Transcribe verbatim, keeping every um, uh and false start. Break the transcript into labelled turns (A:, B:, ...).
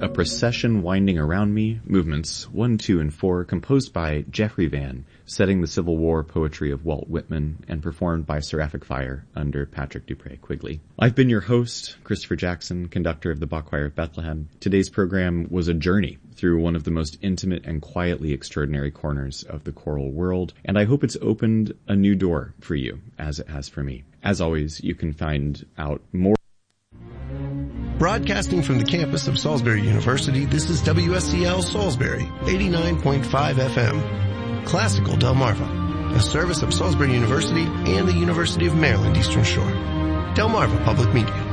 A: A Procession Winding Around Me, movements one, two, and four, composed by Jeffrey Van, setting the Civil War poetry of Walt Whitman, and performed by Seraphic Fire under Patrick Dupre Quigley. I've been your host, Christopher Jackson, conductor of the Bach Choir of Bethlehem. Today's program was a journey through one of the most intimate and quietly extraordinary corners of the choral world, and I hope it's opened a new door for you, as it has for me. As always, you can find out more.
B: Broadcasting from the campus of Salisbury University, this is W S C L Salisbury, eighty-nine point five F M. Classical Delmarva, a service of Salisbury University and the University of Maryland Eastern Shore. Delmarva Public Media.